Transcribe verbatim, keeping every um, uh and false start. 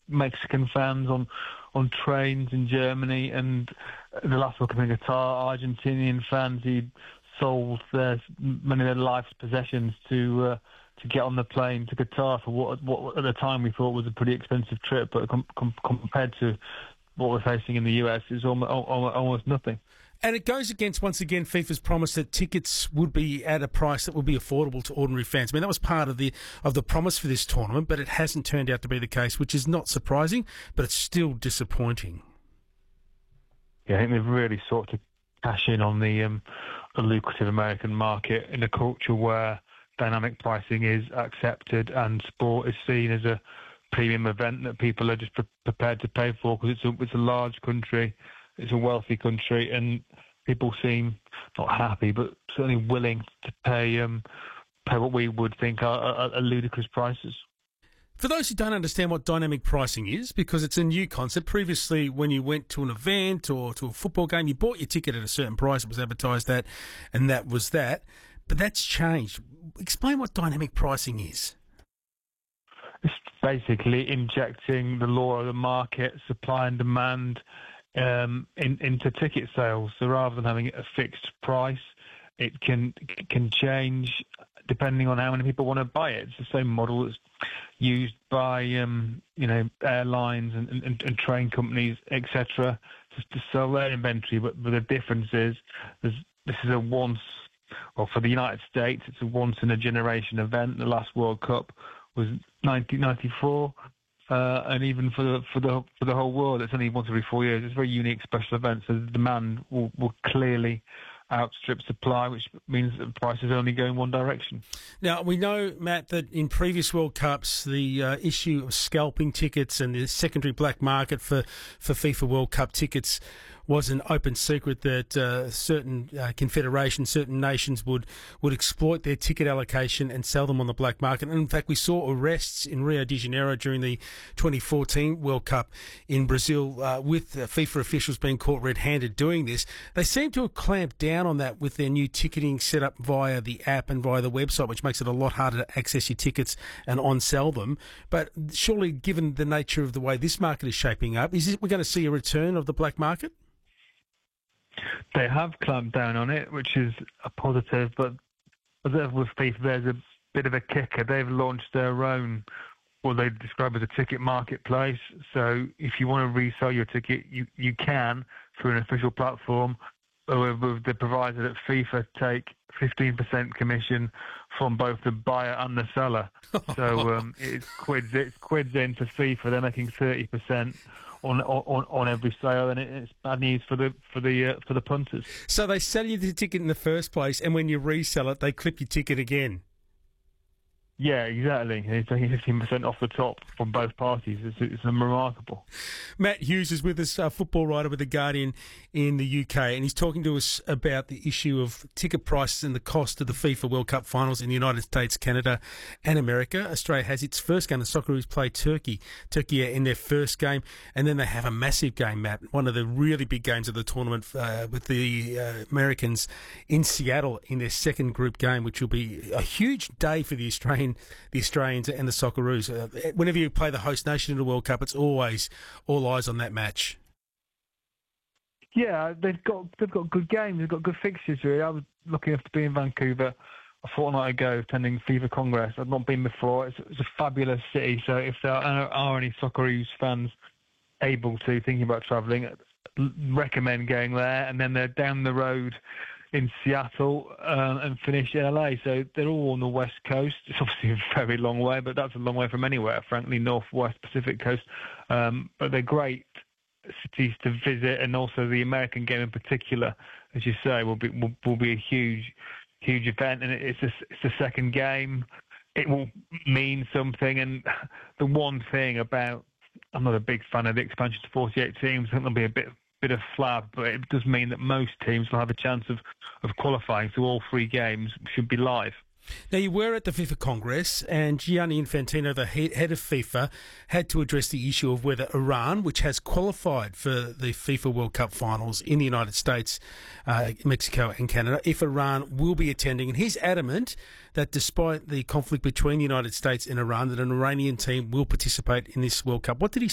Mexican fans on on trains in Germany, and the last World Cup in Qatar, Argentinian fans who sold their many of their life's possessions to uh, to get on the plane to Qatar for what what at the time we thought was a pretty expensive trip, but com- com- compared to what we're facing in the U S, is almost, almost nothing. And it goes against, once again, FIFA's promise that tickets would be at a price that would be affordable to ordinary fans. I mean, that was part of the of the promise for this tournament, but it hasn't turned out to be the case, which is not surprising, but it's still disappointing. Yeah, I think they've really sought to cash in on the, um, the lucrative American market in a culture where dynamic pricing is accepted and sport is seen as a premium event that people are just pre- prepared to pay for, because it's a, it's a large country, it's a wealthy country, and people seem not happy but certainly willing to pay um, pay what we would think are, are, are ludicrous prices. For those who don't understand what dynamic pricing is, because it's a new concept, previously when you went to an event or to a football game, you bought your ticket at a certain price, it was advertised that, and that was that. But that's changed. Explain what dynamic pricing is. It's basically injecting the law of the market, supply and demand, um, in, into ticket sales. So rather than having a fixed price, it can can change depending on how many people want to buy it. It's the same model that's used by um, you know airlines and, and, and train companies, et cetera, to, to sell their inventory. But, but the difference is there's, this is a once, well, for the United States, it's a once in a generation event. The last World Cup was nineteen ninety-four, uh, and even for the for the for the whole world, it's only once every four years. It's a very unique special event, so the demand will, will clearly outstrip supply, which means that prices only go in one direction. Now, we know, Matt, that in previous World Cups, the uh, issue of scalping tickets and the secondary black market for, for FIFA World Cup tickets was an open secret, that uh, certain uh, confederations, certain nations would, would exploit their ticket allocation and sell them on the black market. And in fact, we saw arrests in Rio de Janeiro during the twenty fourteen World Cup in Brazil, uh, with uh, FIFA officials being caught red-handed doing this. They seem to have clamped down on that with their new ticketing set up via the app and via the website, which makes it a lot harder to access your tickets and on-sell them. But surely, given the nature of the way this market is shaping up, is it, we're going to see a return of the black market? They have clamped down on it, which is a positive, but with FIFA, there's a bit of a kicker. They've launched their own, what they describe as a ticket marketplace. So if you want to resell your ticket, you, you can through an official platform, with the proviso that FIFA take fifteen percent commission from both the buyer and the seller. So um, it's quids, it's quids into FIFA. They're making thirty percent. On, on on every sale, and it's bad news for the for the uh, for the punters. So they sell you the ticket in the first place, and when you resell it, they clip your ticket again. Yeah, exactly. It's taking fifteen percent off the top from both parties. It's, it's remarkable. Matt Hughes is with us, a football writer with The Guardian in the U K, and he's talking to us about the issue of ticket prices and the cost of the FIFA World Cup finals in the United States, Canada and America. Australia has its first game. The Socceroos play Turkey. Turkey are in their first game, and then they have a massive game, Matt, one of the really big games of the tournament uh, with the uh, Americans in Seattle in their second group game, which will be a huge day for the Australian the Australians and the Socceroos. Uh, whenever you play the host nation in the World Cup, it's always all eyes on that match. Yeah, they've got they've got good games. They've got good fixtures. Really, I was lucky enough to be in Vancouver a fortnight ago attending FIFA Congress. I've not been before. It's, it's a fabulous city. So if there are, are any Socceroos fans able to, thinking about travelling, recommend going there. And then they're down the road in Seattle um, and finish in L A. So they're all on the West Coast. It's obviously a very long way, but that's a long way from anywhere, frankly, Northwest Pacific Coast. Um, but they're great cities to visit, and also the American game in particular, as you say, will be will, will be a huge, huge event. And it's a, it's the second game. It will mean something. And the one thing about, I'm not a big fan of the expansion to forty-eight teams. I think there'll be a bit bit of flab, but it does mean that most teams will have a chance of, of qualifying, so all three games should be live. Now, you were at the FIFA Congress, and Gianni Infantino, the head of FIFA, had to address the issue of whether Iran, which has qualified for the FIFA World Cup finals in the United States, uh, Mexico and Canada, if Iran will be attending. And he's adamant that despite the conflict between the United States and Iran, that an Iranian team will participate in this World Cup. What did he